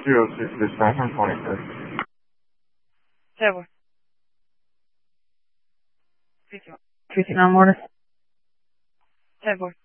06 dispatch on 25th. 7. 59 Mortis. 10-4.